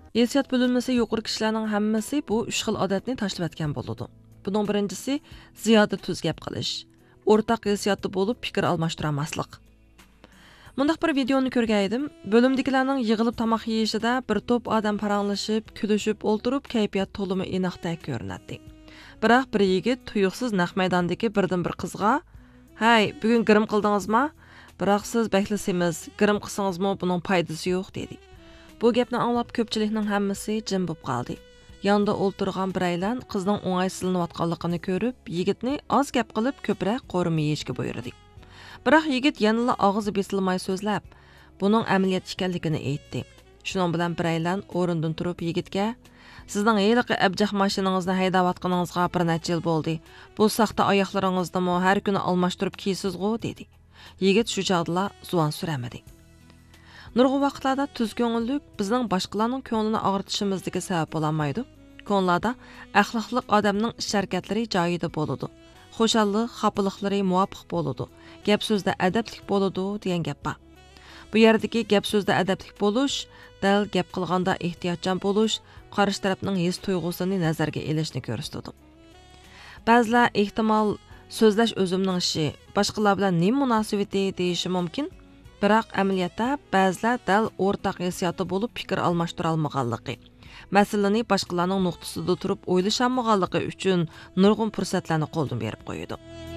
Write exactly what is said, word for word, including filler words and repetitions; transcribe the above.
Hissiyat bölünmesi yuqori kishilarning hammasi bu uch xil odatni tashlab etgan bo'ladi. Buning birinchisi ziyoda tuz gap qilish. O'rtaq hissiyatda bo'lib fikr almashtirmaslik. Mundaq bir videoni ko'rgan edim. Bo'limdagilarning yig'ilib tamoq yeyishida bir to'p odam paranglashib, kulishib o'ltirib, kayfiyat to'limi aniqday ko'rinadi. Biroq bir yigit tuyuqsiz naq maydondagi birdan bir qizga: "Hay, bugun girim qildingizmi? Biroq siz beklasimiz, girim qilsangizmi buning foydasi yo'q" dedi. Bu gapni anglab ko'pchilikning hammasi jim bo'lib qoldi. Yonda o'ltirgan biraylan qizning o'ng'aysizlanayotganligini ko'rib, yigitni oz gap qilib ko'proq qo'rima yeyishga buyurdi. Biroq yigit yanada og'izi besilmay so'zlab, buning amaliyot ekanligini aytdi. Shuning bilan biraylan o'rindan turib yigitga: "Sizning heyliqi abjah mashinangizni haydayotganingizga bir necha yil bo'ldi. Bu saxta oyoqlaringizni har kuni almashtirib kiysiz-ku" dedi. Yigit shu chog'da zuvan suramadi. Nurg'un vaqtlarda tuz ko'ngillik bizning boshqalarning ko'nglini og'ritishimizdagi sabab bo'lamaydi. Ko'nglarda axloqli odamning ish-harakatlari joyida bo'ladi. Xo'shallik, xafaliklari muvofiq bo'ladi. Gap so'zda adablik bo'ladi degan gap bor. Bu yerdagi gap so'zda adablik bo'lish, dal gap qilganda ehtiyotchan bo'lish, qarshi tarafning his tuyg'usini nazarga olishni ko'rsatadi. Ba'zilar ehtimol so'zlash o'zimning ishi, boshqalar bilan nima munosabati deyishi mumkin. Biroq amaliyotda ba'zilar dal o'rtaq hissiyotda bo'lib fikr almashtira olmaganligi, masalani boshqalarning nuqtasida turib o'ylasha olmaganligi uchun nurg'un fursatlarni qo'ldan berib qo'yadi.